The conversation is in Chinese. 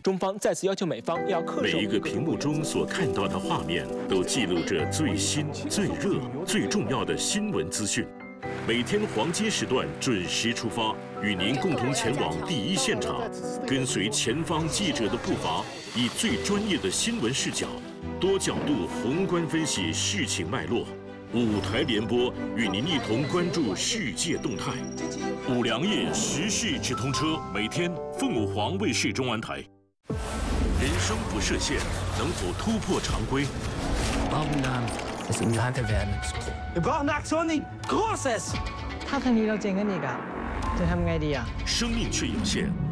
中方再次要求美方要恪守每一个屏幕中所看到的画面，都记录着最新、最热、最重要的新闻资讯。每天黄金时段准时出发，与您共同前往第一现场，跟随前方记者的步伐，以最专业的新闻视角，多角度宏观分析事情脉络。5台联播与您一同关注世界动态。5粮液时事直通车，每天凤凰卫视中文台。人生不设限，能否突破常规？ Baknacks on the process 他ทางนี้เราเจ๊งกันอีกอะจะทำไงดีอะ生命却有限，